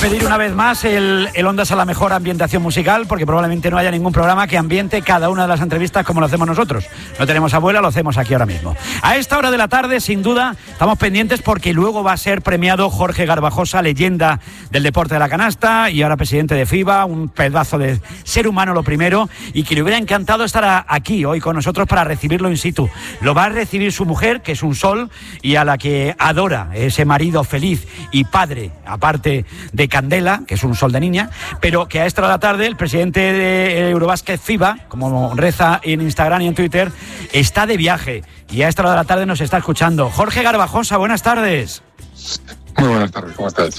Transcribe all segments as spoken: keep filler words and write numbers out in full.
pedir una vez más el, el Ondas a la mejor ambientación musical, porque probablemente no haya ningún programa que ambiente cada una de las entrevistas como lo hacemos nosotros. No tenemos abuela, lo hacemos aquí ahora mismo. A esta hora de la tarde, sin duda, estamos pendientes porque luego va a ser premiado Jorge Garbajosa, leyenda del deporte de la canasta y ahora presidente de FIBA, un pedazo de ser humano lo primero, y que le hubiera encantado estar a, aquí hoy con nosotros para recibirlo in situ. Lo va a recibir su mujer, que es un sol, y a la que adora, ese marido feliz y padre, aparte de Candela, que es un sol de niña, pero que a esta hora de la tarde el presidente de Eurobásquet FIBA, como reza en Instagram y en Twitter, está de viaje y a esta hora de la tarde nos está escuchando. Jorge Garbajosa, buenas tardes. Muy buenas tardes, ¿cómo estáis?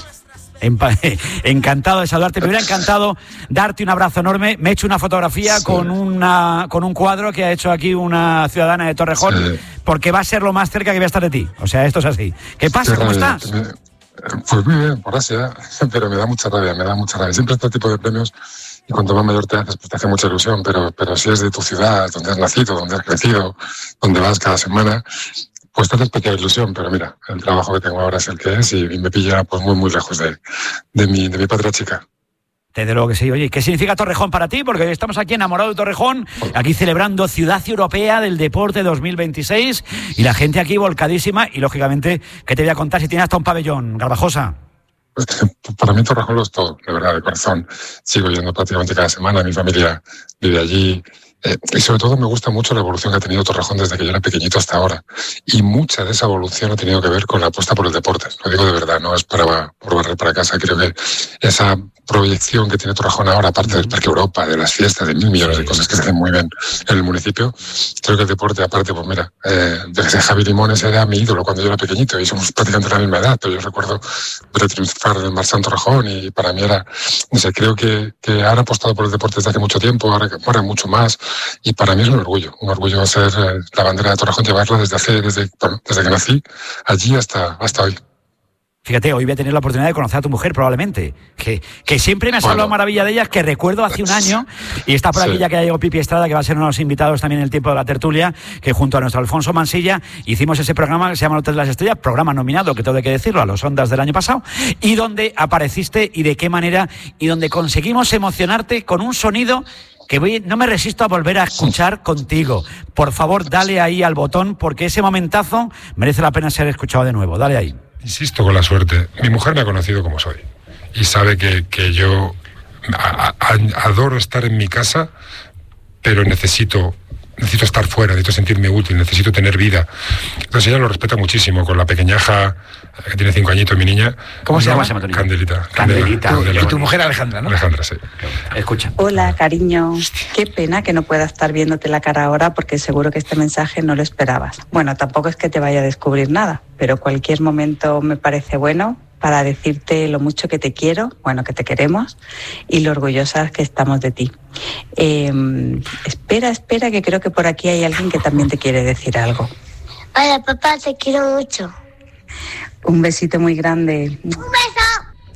Encantado de saludarte, me hubiera encantado darte un abrazo enorme. Me he hecho una fotografía sí. con una con un cuadro que ha hecho aquí una ciudadana de Torrejón, sí. porque va a ser lo más cerca que voy a estar de ti. O sea, esto es así. ¿Qué pasa? Sí, ¿Cómo rabia, estás? Me, pues muy bien, por Asia, pero me da mucha rabia, me da mucha rabia. Siempre este tipo de premios, y cuanto más mayor te haces, pues te hace mucha ilusión, pero, pero si es de tu ciudad, donde has nacido, donde has crecido, donde vas cada semana, pues te hace especial ilusión. Pero mira, el trabajo que tengo ahora es el que es y me pilla pues muy muy lejos de, de, mi, de mi patria chica. Desde luego que sí. Oye, ¿qué significa Torrejón para ti? Porque hoy estamos aquí enamorados de Torrejón, aquí celebrando Ciudad Europea del Deporte dos mil veintiséis y la gente aquí volcadísima y lógicamente, ¿qué te voy a contar si tienes hasta un pabellón, Garbajosa? Pues para mí Torrejón lo es todo, de verdad, de corazón. Sigo yendo prácticamente cada semana, mi familia vive allí. Eh, y sobre todo me gusta mucho la evolución que ha tenido Torrejón desde que yo era pequeñito hasta ahora. Y mucha de esa evolución ha tenido que ver con la apuesta por el deporte. Lo digo de verdad, no es para, por barrer para casa. Creo que esa proyección que tiene Torrejón ahora, aparte del Parque Europa, de las fiestas, de mil millones de cosas que se hacen muy bien en el municipio, creo que el deporte, aparte, pues mira, eh, desde Javi Limones era mi ídolo cuando yo era pequeñito y somos prácticamente la misma edad, pero yo recuerdo ver triunfar en el Marsan Torrejón y para mí era, no sé, creo que, que han apostado por el deporte desde hace mucho tiempo, ahora, ahora mucho más. Y para mí es un orgullo, un orgullo ser eh, la bandera de Torrejón, llevarla desde hace, desde, bueno, desde que nací, allí hasta, hasta hoy. Fíjate, hoy voy a tener la oportunidad de conocer a tu mujer probablemente, que, que siempre me has bueno. hablado maravilla de ella, que recuerdo hace un año, y está por aquí sí. ya que ha llegado Pipi Estrada, que va a ser uno de los invitados también en el tiempo de la tertulia, que junto a nuestro Alfonso Mansilla hicimos ese programa que se llama Hotel de las Estrellas, programa nominado, que todo hay que decirlo, a los Ondas del año pasado, y donde apareciste y de qué manera, y donde conseguimos emocionarte con un sonido que voy, no me resisto a volver a escuchar contigo. Por favor, dale ahí al botón, porque ese momentazo merece la pena ser escuchado de nuevo. Dale ahí. Insisto con la suerte. Mi mujer me ha conocido como soy y sabe que, que yo a, a, adoro estar en mi casa, pero necesito... necesito estar fuera, necesito sentirme útil, necesito tener vida. Entonces ella lo respeta muchísimo, con la pequeñaja que tiene cinco añitos, mi niña. ¿Cómo se llama esa maternidad? Candelita. Candelita. Candela. Y tu mujer Alejandra, ¿no? Alejandra, sí. Escucha. Hola, cariño. Qué pena que no pueda estar viéndote la cara ahora porque seguro que este mensaje no lo esperabas. Bueno, tampoco es que te vaya a descubrir nada, pero cualquier momento me parece bueno para decirte lo mucho que te quiero, bueno, que te queremos y lo orgullosas que estamos de ti. Eh, espera, espera, que creo que por aquí hay alguien que también te quiere decir algo. Hola, papá, te quiero mucho. Un besito muy grande. ¡Un beso!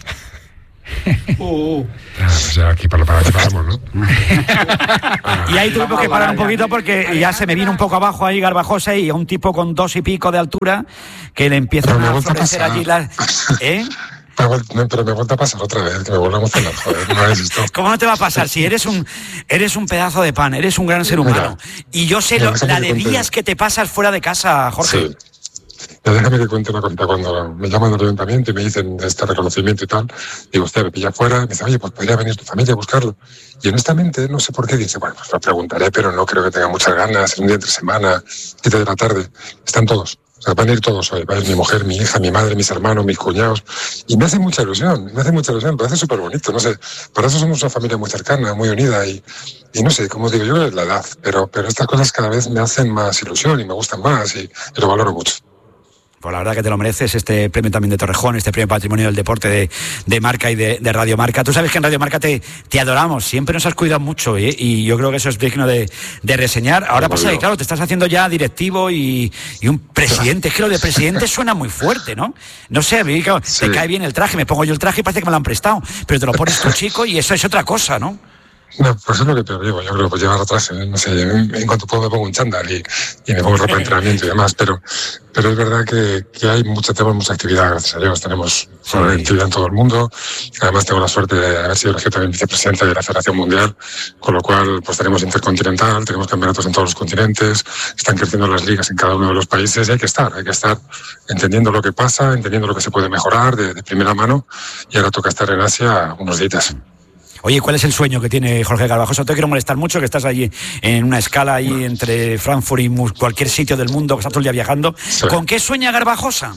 Uh, pues ya aquí, para, para aquí paramos, ¿no? Y ahí tuvimos que parar un poquito porque ya se me vino un poco abajo ahí Garbajosa y a un tipo con dos y pico de altura que le empiezan a ofrecer allí las... ¿Eh? Pero, pero me vuelve a pasar otra vez, que me vuelve a emocionar, joder, no es esto. ¿Cómo no te va a pasar? Si eres un eres un pedazo de pan, eres un gran ser humano. Mira, y yo sé lo, la de días que te pasas fuera de casa, Jorge. Sí. Ya déjame que cuente una cosita. Cuando me llaman del ayuntamiento y me dicen este reconocimiento y tal, digo, usted me pilla fuera, me dice, oye, pues podría venir tu familia a buscarlo. Y honestamente, no sé por qué, dice, bueno, pues lo preguntaré, pero no creo que tenga muchas ganas, un día entre semana, siete de la tarde. Están todos. O sea, van a ir todos hoy. Va a ir mi mujer, mi hija, mi madre, mis hermanos, mis cuñados. Y me hace mucha ilusión, me hace mucha ilusión, me parece súper bonito. No sé, para eso somos una familia muy cercana, muy unida y, y no sé, como digo, yo creo que es la edad, pero, pero estas cosas cada vez me hacen más ilusión y me gustan más y, y lo valoro mucho. Pues la verdad que te lo mereces, este premio también de Torrejón, este premio Patrimonio del Deporte de, de Marca y de, de Radio Marca. Tú sabes que en Radio Marca te, te adoramos, siempre nos has cuidado mucho, ¿eh? Y yo creo que eso es digno de, de reseñar. Ahora no, pasa no. que, claro, te estás haciendo ya directivo y, y un presidente. Es que lo de presidente suena muy fuerte, ¿no? No sé, a mí, claro, sí. Te cae bien el traje, me pongo yo el traje y parece que me lo han prestado, pero te lo pones tu chico y eso es otra cosa, ¿no? No, pues es lo que te digo, yo creo que pues llevar atrás, no sé, en, en cuanto puedo me pongo un chándal y, y me pongo ropa de entrenamiento y demás, pero, pero es verdad que, que hay mucha, tenemos mucha actividad, gracias a Dios, tenemos sí. actividad en todo el mundo, además tengo la suerte de haber sido elegido también vicepresidente de la Federación Mundial, con lo cual pues tenemos intercontinental, tenemos campeonatos en todos los continentes, están creciendo las ligas en cada uno de los países y hay que estar, hay que estar entendiendo lo que pasa, entendiendo lo que se puede mejorar de, de primera mano y ahora toca estar en Asia unos días. Oye, ¿cuál es el sueño que tiene Jorge Garbajosa? No te quiero molestar mucho, que estás allí en una escala ahí entre Frankfurt y cualquier sitio del mundo, que estás todo el día viajando. Sí. ¿Con qué sueña Garbajosa?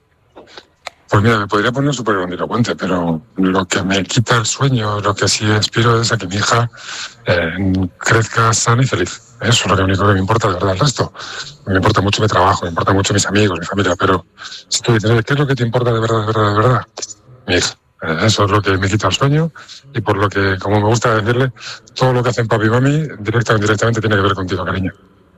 Pues mira, me podría poner súper grandilocuente, pero lo que me quita el sueño, lo que sí aspiro es a que mi hija eh, crezca sana y feliz. Eso es lo que único que me importa, de verdad, el resto. Me importa mucho mi trabajo, me importa mucho mis amigos, mi familia, pero si tú dices, ¿qué es lo que te importa de verdad, de verdad, de verdad? Mi hija. Eso es lo que me quita el sueño y por lo que, como me gusta decirle, todo lo que hacen papi y mami, directa o indirectamente, tiene que ver contigo, cariño.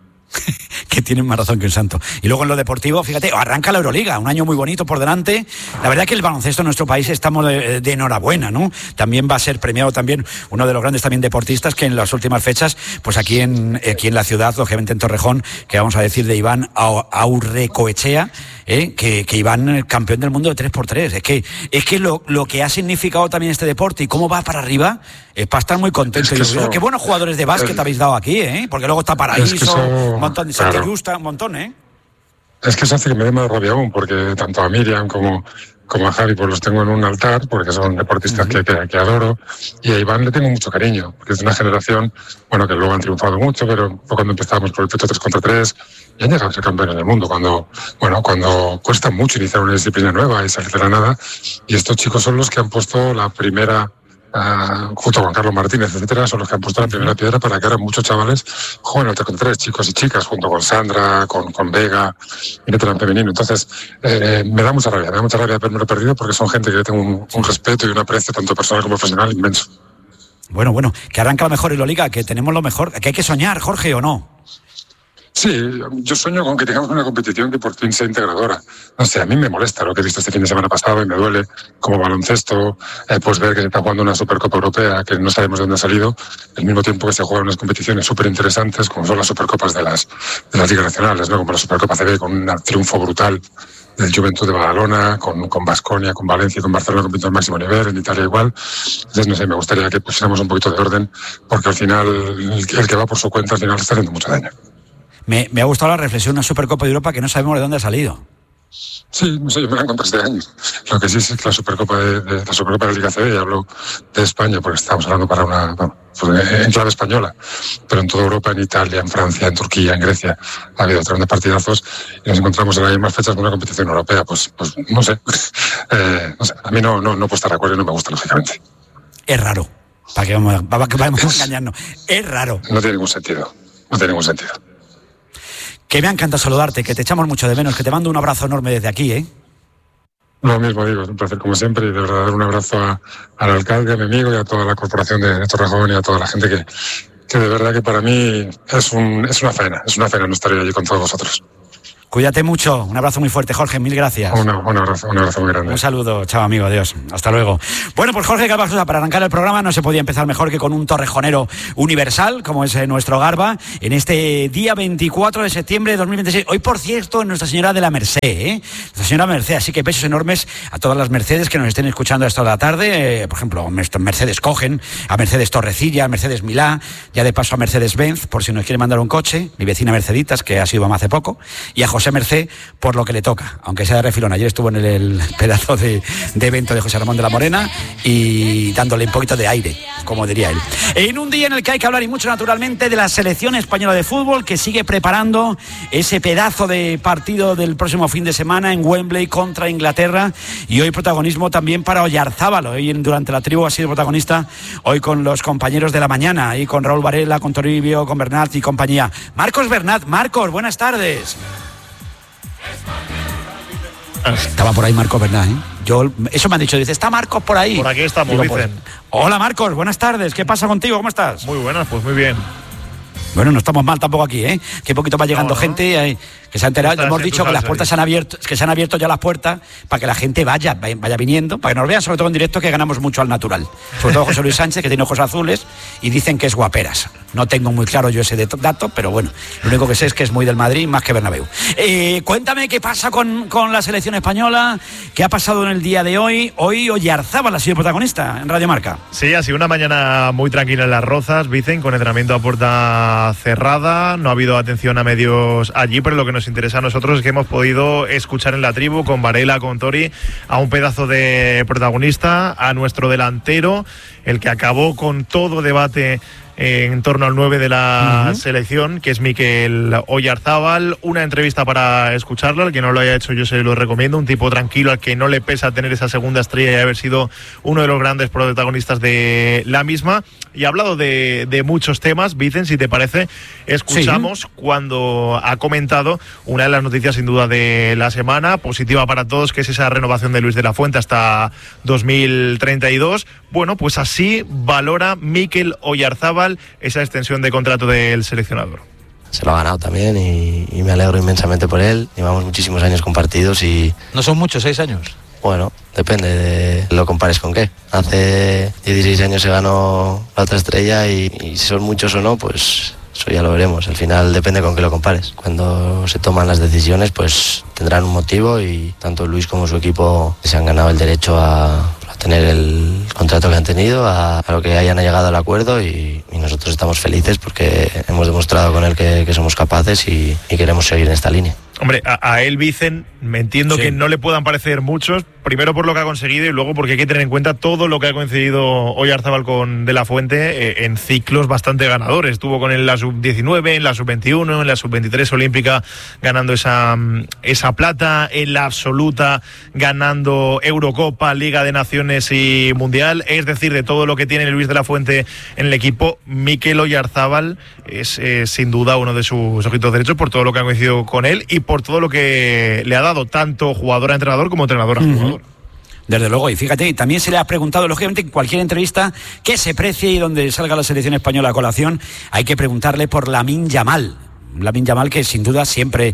Que tienen más razón que un santo. Y luego en lo deportivo, fíjate, arranca la Euroliga, un año muy bonito por delante. La verdad que el baloncesto en nuestro país estamos de, de enhorabuena, ¿no? También va a ser premiado también uno de los grandes también deportistas que en las últimas fechas, pues aquí en aquí en la ciudad, lógicamente en Torrejón, que vamos a decir de Iván Aurrecoechea, ¿eh? que, que Iván, campeón del mundo de tres por tres. Es que, es que lo, lo que ha significado también este deporte y cómo va para arriba, es para estar muy contento. Es que eso, qué buenos jugadores de básquet eh, habéis dado aquí, ¿eh? Porque luego está Paraíso, es que eso, un montón de claro. Justa, un montón, ¿eh? Es que eso hace que me dé más rabia aún, porque tanto a Miriam como, como a Javi pues los tengo en un altar, porque son deportistas uh-huh. que, que, que adoro, y a Iván le tengo mucho cariño, porque es de una generación, bueno, que luego han triunfado mucho, pero fue cuando empezábamos con el pecho tres contra tres, y han llegado a ser campeones del mundo, cuando, bueno, cuando cuesta mucho iniciar una disciplina nueva y salir de la nada, y estos chicos son los que han puesto la primera... Uh, junto con Carlos Martínez, etcétera, son los que han puesto la primera piedra para que ahora muchos chavales jueguen al tres contra tres, chicos y chicas, junto con Sandra, con, con Vega, y en femenino. Entonces, eh, me da mucha rabia, me da mucha rabia haberme perdido porque son gente que yo tengo un, un respeto y un aprecio, tanto personal como profesional, inmenso. Bueno, bueno, que arranca la mejor Euroliga, que tenemos lo mejor, que hay que soñar, Jorge, ¿o no? Sí, yo sueño con que tengamos una competición que por fin sea integradora. No sé, a mí me molesta lo que he visto este fin de semana pasado y me duele como baloncesto, eh, pues ver que se está jugando una Supercopa Europea que no sabemos de dónde ha salido, al mismo tiempo que se juegan unas competiciones súper interesantes como son las Supercopas de las, de las ligas nacionales, ¿no? Como la Supercopa C B con un triunfo brutal del Juventud de Badalona, con, con Baskonia, con Valencia y con Barcelona compitiendo al máximo nivel, en Italia igual. Entonces, no sé, me gustaría que pusiéramos un poquito de orden porque al final el, el que va por su cuenta al final está haciendo mucho daño. Me, me ha gustado la reflexión, una Supercopa de Europa que no sabemos de dónde ha salido. Sí, no sé, yo me la encontré este año. Lo que sí es que la Supercopa de, de la Supercopa de la Liga C B, y hablo de España porque estamos hablando para una, bueno, en clave española, pero en toda Europa, en Italia, en Francia, en Turquía, en Grecia, ha habido grandes partidazos y nos encontramos en las mismas fechas con una competición europea. Pues, pues no sé, eh, no sé, a mí no, no, no puedo estar de acuerdo y no me gusta, lógicamente. Es raro, para que vamos, para que vamos a engañarnos, es raro. No tiene ningún sentido, no tiene ningún sentido. Que me encanta saludarte, que te echamos mucho de menos, que te mando un abrazo enorme desde aquí, ¿eh? Lo mismo digo, es un placer como siempre y de verdad dar un abrazo a, al alcalde, a mi amigo y a toda la corporación de, de Torrejón y a toda la gente que, que de verdad que para mí es, un, es una faena, es una faena no estar allí con todos vosotros. Cuídate mucho, un abrazo muy fuerte, Jorge, mil gracias. Un, un abrazo, un abrazo muy grande. Un saludo, chao amigo, adiós, hasta luego. Bueno, pues Jorge Garbajosa, para arrancar el programa no se podía empezar mejor que con un torrejonero universal, como es nuestro Garba, en este día veinticuatro de septiembre de dos mil veintiséis. Hoy, por cierto, Nuestra Señora de la Merced, ¿eh? Nuestra Señora Merced, así que besos enormes a todas las Mercedes que nos estén escuchando a esta hora de la tarde, eh, por ejemplo, Mercedes Cogen, a Mercedes Torrecilla, a Mercedes Milá, ya de paso a Mercedes Benz, por si nos quiere mandar un coche, mi vecina Merceditas, que ha sido mamá hace poco, y a José Merced, por lo que le toca, aunque sea de refilón. Ayer estuvo en el, el pedazo de, de evento de José Ramón de la Morena y dándole un poquito de aire, como diría él. En un día en el que hay que hablar y mucho naturalmente de la selección española de fútbol que sigue preparando ese pedazo de partido del próximo fin de semana en Wembley contra Inglaterra, y hoy protagonismo también para Oyarzábal. Hoy durante la tribu ha sido protagonista hoy con los compañeros de la mañana, y con Raúl Varela, con Toribio, con Bernat y compañía. Marcos Bernat, Marcos, buenas tardes. Estaba por ahí Marcos Bernat, ¿eh? Yo, eso me han dicho, dice, está Marcos por ahí. Por aquí estamos, Digo, dicen. Pues, hola Marcos, buenas tardes, ¿qué pasa contigo? ¿Cómo estás? Muy buenas, pues muy bien. Bueno, no estamos mal tampoco aquí, ¿eh? Que poquito va llegando no, no. gente eh, que se ha enterado. Hemos dicho que las puertas se han abierto, que se han abierto ya las puertas para que la gente vaya, vaya viniendo, para que nos vean, sobre todo en directo, que ganamos mucho al natural. Sobre todo José Luis Sánchez, que tiene ojos azules y dicen que es guaperas. No tengo muy claro yo ese dato, pero bueno, lo único que sé es que es muy del Madrid, más que Bernabéu. Eh, cuéntame qué pasa con, con la selección española, qué ha pasado en el día de hoy. Hoy Oyarzábal ha sido protagonista en Radio Marca. Sí, ha sido una mañana muy tranquila en Las Rozas, Vicen, con entrenamiento a puerta cerrada. No ha habido atención a medios allí, pero lo que nos interesa a nosotros es que hemos podido escuchar en la tribu, con Varela, con Tori, a un pedazo de protagonista, a nuestro delantero, el que acabó con todo debate en torno al nueve de la uh-huh. selección, que es Mikel Oyarzábal. Una entrevista para escucharla, al que no lo haya hecho yo se lo recomiendo, un tipo tranquilo al que no le pesa tener esa segunda estrella y haber sido uno de los grandes protagonistas de la misma. Y ha hablado de, de muchos temas. Vicen, si te parece, escuchamos sí. cuando ha comentado una de las noticias sin duda de la semana, positiva para todos, que es esa renovación de Luis de la Fuente hasta dos mil treinta y dos. Bueno, pues así valora Mikel Oyarzábal esa extensión de contrato del seleccionador. Se lo ha ganado también y, y me alegro inmensamente por él. Llevamos muchísimos años compartidos y... ¿No son muchos, seis años? Bueno, depende de lo compares con qué. Hace dieciséis años se ganó la otra estrella y, y si son muchos o no, pues eso ya lo veremos. Al final depende con qué lo compares. Cuando se toman las decisiones, pues tendrán un motivo y tanto Luis como su equipo se han ganado el derecho a... tener el contrato que han tenido, a, a lo que hayan llegado al acuerdo y, y nosotros estamos felices porque hemos demostrado con él que, que somos capaces y, y queremos seguir en esta línea. Hombre, a, a él, Vicen, me entiendo sí. que no le puedan parecer muchos, primero por lo que ha conseguido y luego porque hay que tener en cuenta todo lo que ha conseguido Oyarzábal con De la Fuente eh, en ciclos bastante ganadores. Estuvo con él en la sub diecinueve, en la sub veintiuno, en la sub veintitrés olímpica ganando esa, esa plata, en la absoluta ganando Eurocopa, Liga de Naciones y Mundial. Es decir, de todo lo que tiene Luis De la Fuente en el equipo, Mikel Oyarzábal es eh, sin duda uno de sus ojitos derechos por todo lo que ha coincidido con él y por todo lo que le ha dado tanto jugador a entrenador como entrenador a jugador. Uh-huh. Desde luego, y fíjate, también se le ha preguntado, lógicamente, en cualquier entrevista que se precie y donde salga la selección española a colación, hay que preguntarle por Lamine Yamal. Lamine Yamal, que sin duda siempre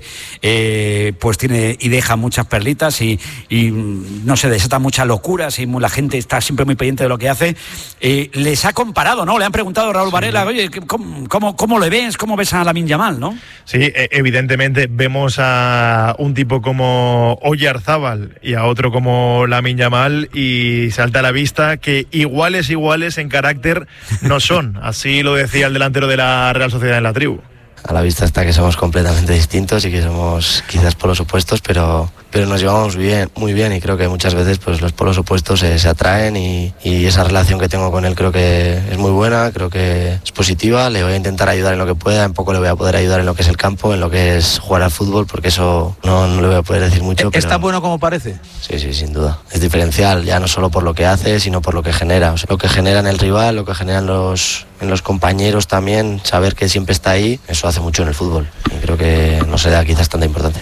eh, pues tiene y deja muchas perlitas y, y no sé, desata muchas locuras y la gente está siempre muy pendiente de lo que hace. Eh, les ha comparado, ¿no? Le han preguntado a Raúl sí. Varela, oye, ¿cómo, cómo, ¿cómo le ves? ¿Cómo ves a Lamine Yamal, no? Sí, evidentemente vemos a un tipo como Oyarzábal y a otro como Lamine Yamal y salta a la vista que iguales iguales en carácter no son. Así lo decía el delantero de la Real Sociedad en la tribu. A la vista está que somos completamente distintos y que somos quizás polos opuestos, pero, pero nos llevamos bien, muy bien y creo que muchas veces pues los polos opuestos se, se atraen y, y esa relación que tengo con él creo que es muy buena, creo que es positiva, le voy a intentar ayudar en lo que pueda, en poco le voy a poder ayudar en lo que es el campo, en lo que es jugar al fútbol, porque eso no, no le voy a poder decir mucho. ¿Es pero... tan bueno como parece? Sí, sí, sin duda. Es diferencial, ya no solo por lo que hace, sino por lo que genera. O sea, lo que genera en el rival, lo que generan los... en los compañeros también, saber que siempre está ahí, eso hace mucho en el fútbol y creo que no se da quizás tanta importancia.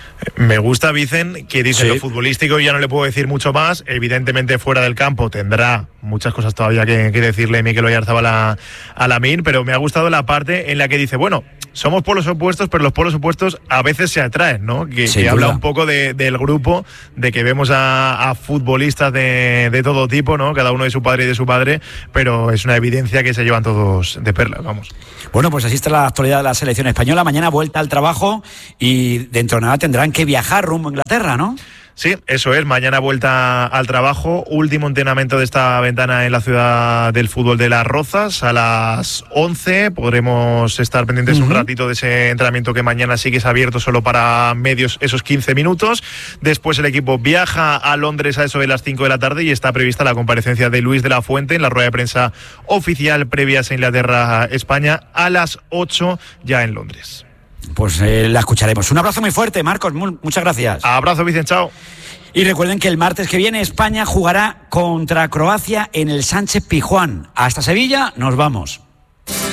Me gusta, Vicen, que dice sí. lo futbolístico, ya no le puedo decir mucho más. Evidentemente fuera del campo tendrá muchas cosas todavía que, que decirle Mikel Oyarzábal a, a Lamine, pero me ha gustado la parte en la que dice, bueno, somos polos opuestos, pero los polos opuestos a veces se atraen, ¿no? Que, que habla un poco de, del grupo, de que vemos a, a futbolistas de, de todo tipo, ¿no? Cada uno de su padre y de su padre, pero es una evidencia que se llevan todos de perlas, vamos. Bueno, pues así está la actualidad de la selección española. Mañana vuelta al trabajo y dentro de nada tendrán que viajar rumbo a Inglaterra, ¿no? Sí, eso es, mañana vuelta al trabajo, último entrenamiento de esta ventana en la ciudad del fútbol de Las Rozas, a las once, podremos estar pendientes uh-huh. un ratito de ese entrenamiento que mañana sí que es abierto solo para medios, esos quince minutos, después el equipo viaja a Londres a eso de las cinco de la tarde y está prevista la comparecencia de Luis de la Fuente en la rueda de prensa oficial previa a Inglaterra-España a las ocho ya en Londres. Pues eh, la escucharemos. Un abrazo muy fuerte, Marcos. Muy, muchas gracias. Abrazo, Vicente. Chao. Y recuerden que el martes que viene España jugará contra Croacia en el Sánchez Pizjuán. Hasta Sevilla, nos vamos.